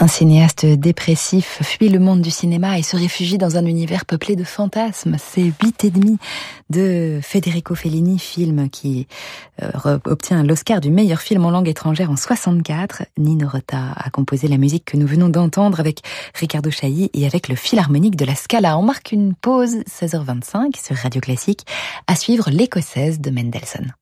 Un cinéaste dépressif fuit le monde du cinéma et se réfugie dans un univers peuplé de fantasmes. C'est 8 et demi de Federico Fellini, film qui obtient l'Oscar du meilleur film en langue étrangère en 64. Nino Rota a composé la musique que nous venons d'entendre avec Riccardo Chailly et avec le Philharmonique de la Scala. On marque une pause, 16h25 sur Radio Classique, à suivre l'Écossaise de Mendelssohn.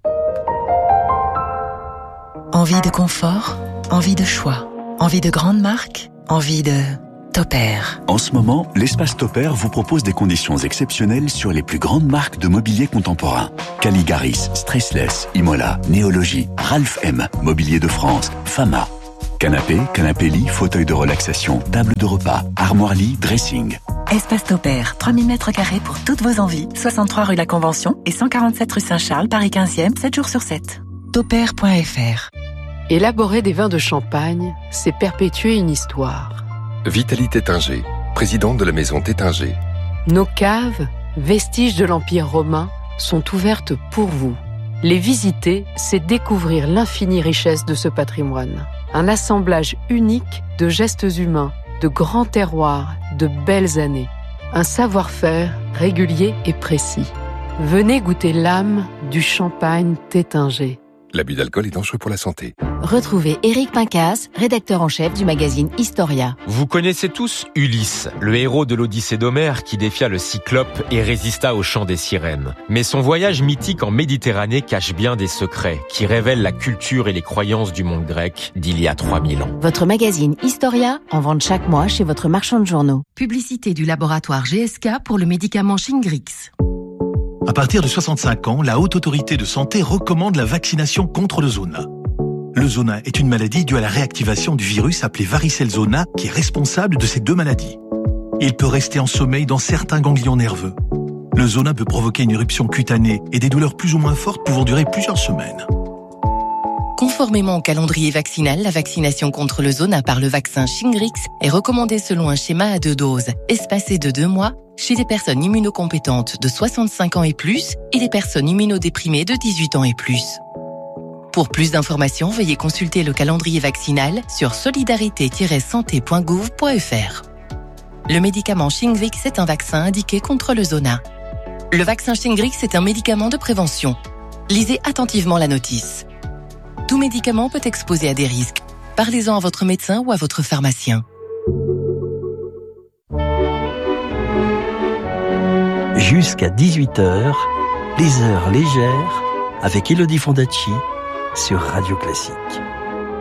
Envie de confort, envie de choix. Envie de grandes marques, envie de Topair. En ce moment, l'espace Topair vous propose des conditions exceptionnelles sur les plus grandes marques de mobilier contemporain. Caligaris, Stressless, Imola, Néologie, Ralph M, Mobilier de France, Fama. Canapé, canapé-lit, fauteuil de relaxation, table de repas, armoire-lit, dressing. Espace Topair, 3000 m² pour toutes vos envies. 63 rue La Convention et 147 rue Saint-Charles, Paris 15e, 7 jours sur 7. Topair.fr. Élaborer des vins de Champagne, c'est perpétuer une histoire. Vitalie Tétinger, présidente de la maison Tétinger. Nos caves, vestiges de l'Empire romain, sont ouvertes pour vous. Les visiter, c'est découvrir l'infinie richesse de ce patrimoine. Un assemblage unique de gestes humains, de grands terroirs, de belles années. Un savoir-faire régulier et précis. Venez goûter l'âme du Champagne Tétinger. L'abus d'alcool est dangereux pour la santé. Retrouvez Éric Pincas, rédacteur en chef du magazine Historia. Vous connaissez tous Ulysse, le héros de l'Odyssée d'Homère qui défia le Cyclope et résista au chant des sirènes. Mais son voyage mythique en Méditerranée cache bien des secrets qui révèlent la culture et les croyances du monde grec d'il y a 3000 ans. Votre magazine Historia, en vente chaque mois chez votre marchand de journaux. Publicité du laboratoire GSK pour le médicament Shingrix. À partir de 65 ans, la Haute Autorité de Santé recommande la vaccination contre le zona. Le zona est une maladie due à la réactivation du virus appelé varicelle zona qui est responsable de ces deux maladies. Il peut rester en sommeil dans certains ganglions nerveux. Le zona peut provoquer une éruption cutanée et des douleurs plus ou moins fortes pouvant durer plusieurs semaines. Conformément au calendrier vaccinal, la vaccination contre le zona par le vaccin Shingrix est recommandée selon un schéma à 2 doses, espacé de 2 mois, chez les personnes immunocompétentes de 65 ans et plus et les personnes immunodéprimées de 18 ans et plus. Pour plus d'informations, veuillez consulter le calendrier vaccinal sur solidarité-santé.gouv.fr. Le médicament Shingrix est un vaccin indiqué contre le zona. Le vaccin Shingrix est un médicament de prévention. Lisez attentivement la notice. Tout médicament peut exposer à des risques. Parlez-en à votre médecin ou à votre pharmacien. Jusqu'à 18h, les heures légères avec Elodie Fondacci sur Radio Classique.